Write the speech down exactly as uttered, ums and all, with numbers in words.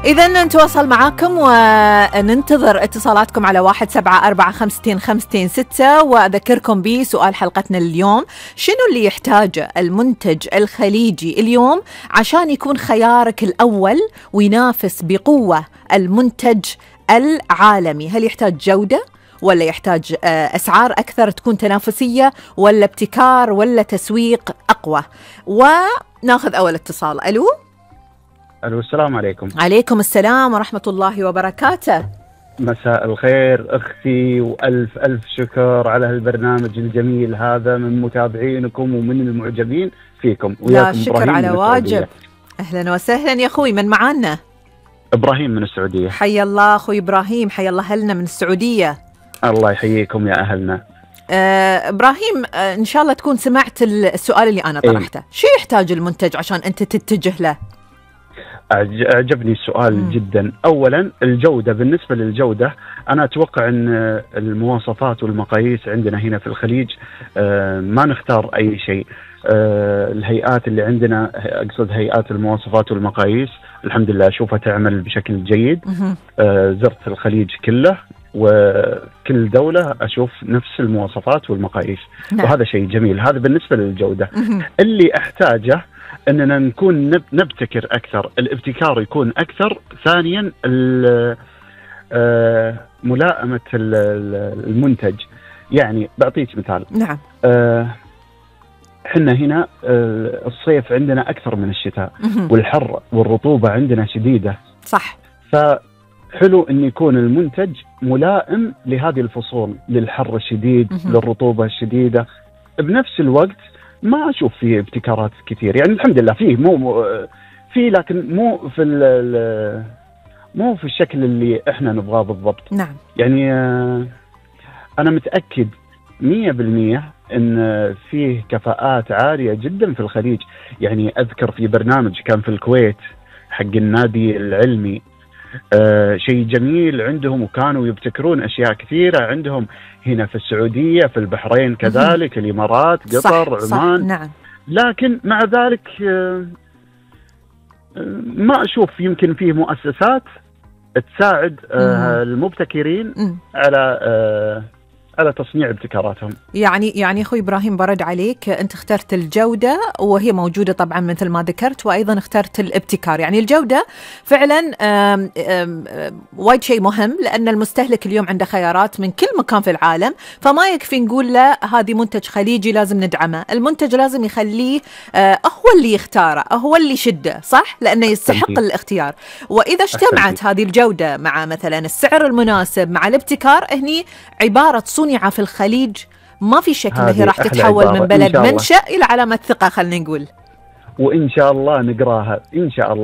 إذا نتواصل معاكم وننتظر اتصالاتكم على واحد سبعة أربعة خمستين خمستين ستة. وأذكركم بسؤال حلقتنا اليوم: شنو اللي يحتاجه المنتج الخليجي اليوم عشان يكون خيارك الأول وينافس بقوة المنتج العالمي؟ هل يحتاج جودة، ولا يحتاج أسعار أكثر تكون تنافسية، ولا ابتكار، ولا تسويق أقوى؟ وناخذ أول اتصال. ألو. ألو، السلام عليكم. عليكم السلام ورحمة الله وبركاته. مساء الخير أختي، وألف ألف شكر على هالبرنامج الجميل هذا من متابعينكم ومن المعجبين فيكم. لا شكر على واجب. أهلا وسهلا يا أخوي، من معانا؟ إبراهيم من السعودية. حي الله أخوي إبراهيم، حي الله أهلنا من السعودية. الله يحييكم يا أهلنا. آه إبراهيم، آه إن شاء الله تكون سمعت السؤال اللي أنا طرحته. إيه؟ شو يحتاج المنتج عشان أنت تتجه له؟ أعجبني السؤال مم. جدا. أولا الجودة. بالنسبة للجودة أنا أتوقع أن المواصفات والمقاييس عندنا هنا في الخليج ما نختار أي شيء. الهيئات اللي عندنا، أقصد هيئات المواصفات والمقاييس، الحمد لله أشوفها تعمل بشكل جيد. زرت الخليج كله وكل دولة أشوف نفس المواصفات والمقاييس. نعم. وهذا شيء جميل. هذا بالنسبة للجودة. مم. اللي أحتاجه أننا نكون نبتكر أكثر، الابتكار يكون أكثر. ثانيا ملائمة المنتج. يعني بعطيك مثال. نعم. حنا هنا الصيف عندنا أكثر من الشتاء، والحر والرطوبة عندنا شديدة. صح. فحلو أن يكون المنتج ملائم لهذه الفصول، للحر الشديد، للرطوبة الشديدة. بنفس الوقت ما أشوف فيه ابتكارات كثير. يعني الحمد لله فيه، مو فيه، لكن مو في مو في الشكل اللي إحنا نبغاه بالضبط. نعم. يعني أنا متأكد مية بالمية إن فيه كفاءات عالية جدا في الخليج. يعني أذكر في برنامج كان في الكويت حق النادي العلمي، آه شيء جميل عندهم، وكانوا يبتكرون أشياء كثيرة عندهم هنا في السعودية، في البحرين كذلك، الإمارات، قطر، صح عمان. صح. نعم. لكن مع ذلك آه ما أشوف يمكن فيه مؤسسات تساعد آه المبتكرين م. على آه على تصنيع ابتكاراتهم. يعني يعني اخوي ابراهيم، برد عليك، انت اخترت الجوده وهي موجوده طبعا مثل ما ذكرت، وايضا اخترت الابتكار. يعني الجوده فعلا آم آم وايد شيء مهم، لان المستهلك اليوم عنده خيارات من كل مكان في العالم، فما يكفي نقول له هذه منتج خليجي لازم ندعمه. المنتج لازم يخليه آه هو اللي يختاره، هو اللي يشده، صح؟ لانه يستحق أحسنتي. الاختيار. واذا اجتمعت أحسنتي. هذه الجوده مع مثلا السعر المناسب مع الابتكار، هني عباره صنع في الخليج، ما في شك انها هي راح تتحول من بلد منشأ الى علامة ثقة، خلينا نقول. وان شاء الله نقراها ان شاء الله.